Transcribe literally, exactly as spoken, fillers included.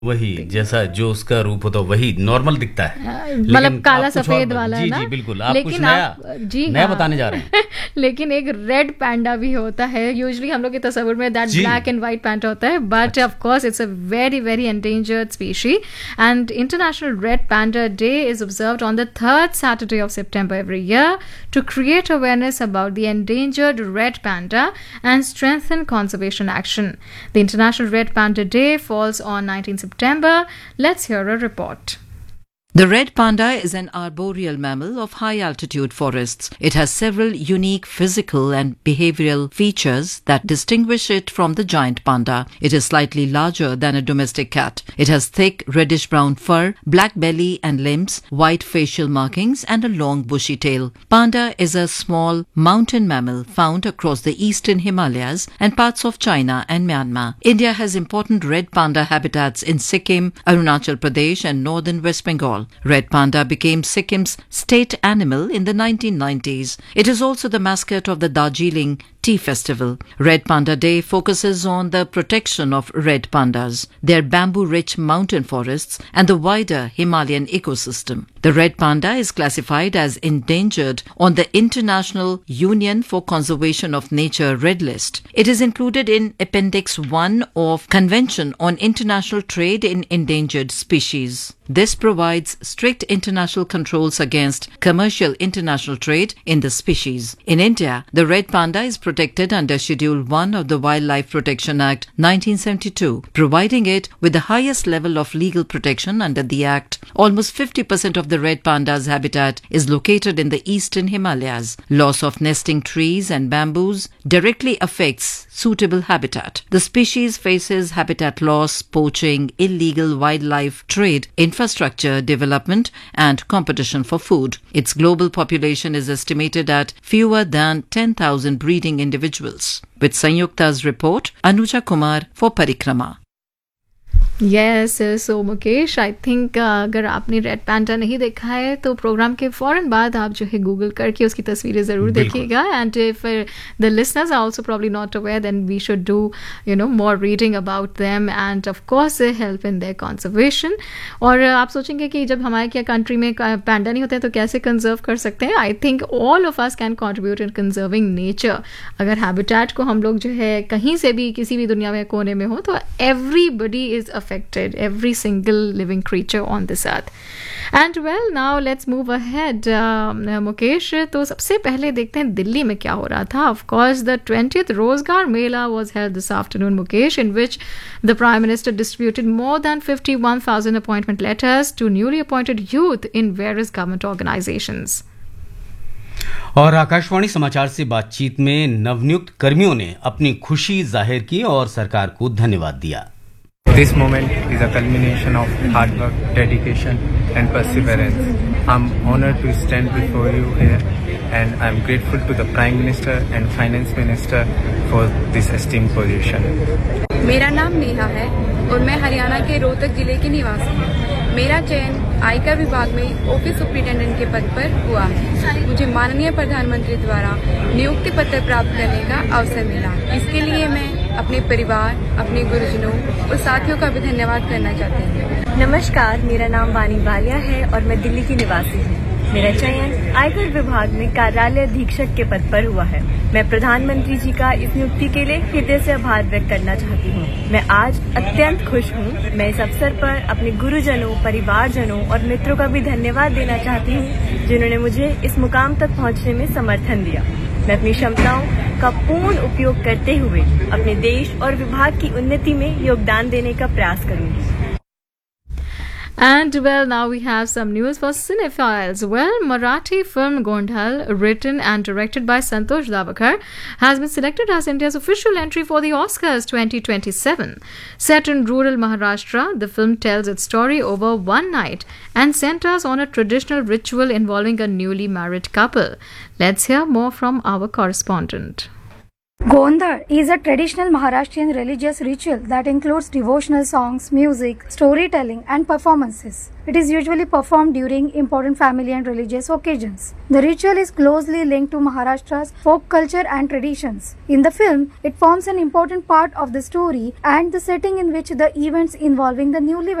वही जैसा जो उसका रूप होता है वही नॉर्मल दिखता है, मतलब काला सफेद वाला है जी ना? जी बिल्कुल। आप लेकिन कुछ नया आप जी नया हाँ। बताने जा रहे हैं। लेकिन एक रेड पैंडा भी होता है, यूजुअली हम लोग के तस्वीर में that ji. Black and white पैंडा होता है, but of course it's a very very endangered species and international red panda day is observed on the third Saturday of September every year to create awareness about the endangered red panda and strengthen conservation action. The International Red Panda Day falls on nineteenth September. Let's hear a report. The red panda is an arboreal mammal of high-altitude forests. It has several unique physical and behavioral features that distinguish it from the giant panda. It is slightly larger than a domestic cat. It has thick reddish-brown fur, black belly and limbs, white facial markings, and a long bushy tail. Panda is a small mountain mammal found across the eastern Himalayas and parts of China and Myanmar. India has important red panda habitats in Sikkim, Arunachal Pradesh, and northern West Bengal. Red panda became Sikkim's state animal in the nineteen nineties. It is also the mascot of the Darjeeling Tea Festival. Red Panda Day focuses on the protection of red pandas, their bamboo-rich mountain forests, and the wider Himalayan ecosystem. The red panda is classified as endangered on the International Union for Conservation of Nature Red List. It is included in Appendix one of Convention on International Trade in Endangered Species. This provides strict international controls against commercial international trade in the species. In India, the red panda is protected under Schedule one of the Wildlife Protection Act nineteen seventy-two, providing it with the highest level of legal protection under the Act. Almost fifty percent of the red panda's habitat is located in the eastern Himalayas. Loss of nesting trees and bamboos directly affects suitable habitat. The species faces habitat loss, poaching, illegal wildlife trade, infrastructure development, and competition for food. Its global population is estimated at fewer than ten thousand breeding individuals. With Sanyukta's report, Anuja Kumar for Parikrama. Yes so Mukesh, I think अगर आपने red पैंडा नहीं देखा है तो programme के फ़ौरन बाद आप जो है गूगल करके उसकी तस्वीरें ज़रूर देखिएगा. And if the listeners are also probably not aware then we should do you know more reading about them end of course help in their conservation. और आप सोचेंगे कि जब हमारे क्या कंट्री में पैंडा नहीं होता है तो कैसे कंजर्व कर सकते हैं. I think all of us can contribute in conserving nature. अगर हैबिटेट को हम लोग जो है कहीं से भी किसी भी दुनिया में कोने में हो तो everybody is affected, every single living creature on this earth. And well, now let's move ahead. um, Mukesh, तो सबसे पहले देखते हैं दिल्ली में क्या हो रहा था. Of course, the twentieth Rozgar Mela was held this afternoon, Mukesh, in which the Prime Minister distributed more than fifty-one thousand appointment letters to newly appointed youth in various government organizations. और आकाशवाणी समाचार से बातचीत में नवनियुक्त कर्मियों ने अपनी खुशी जाहिर की और सरकार को धन्यवाद दिया. This moment is a culmination of hard work, dedication and perseverance. I'm honored to stand before you here and I'm grateful to the Prime Minister and Finance Minister for this esteemed position. मेरा नाम नेहा है और मैं हरियाणा के रोहतक जिले की निवासी हूँ. मेरा चयन आयकर विभाग में ऑफिस सुपरिटेंडेंट के पद पर हुआ है. मुझे माननीय प्रधानमंत्री द्वारा नियुक्ति पत्र प्राप्त करने का अवसर मिला. इसके लिए मैं अपने परिवार, अपने गुरुजनों और साथियों का भी धन्यवाद करना चाहती हूँ. नमस्कार, मेरा नाम वानी बालिया है और मैं दिल्ली की निवासी हूँ. मेरा चयन आयकर विभाग में कार्यालय अधीक्षक के पद पर हुआ है. मैं प्रधानमंत्री जी का इस नियुक्ति के लिए हृदय से आभार व्यक्त करना चाहती हूँ. मैं आज अत्यंत खुश हूँ. मैं इस अवसर पर अपने गुरुजनों, परिवारजनों और मित्रों का भी धन्यवाद देना चाहती हूँ जिन्होंने मुझे इस मुकाम तक पहुँचने में समर्थन दिया. मैं अपनी क्षमताओं का पूर्ण उपयोग करते हुए अपने देश और विभाग की उन्नति में योगदान देने का प्रयास करूंगी. And well, now we have some news for cinephiles. Well, Marathi film Gondhal, written and directed by Santosh Davakar, has been selected as India's official entry for the Oscars twenty twenty-seven. Set in rural Maharashtra, the film tells its story over one night and centers on a traditional ritual involving a newly married couple. Let's hear more from our correspondent. Gondar is a traditional Maharashtrian religious ritual that includes devotional songs, music, storytelling and performances. It is usually performed during important family and religious occasions. The ritual is closely linked to Maharashtra's folk culture and traditions. In the film, it forms an important part of the story and the setting in which the events involving the newly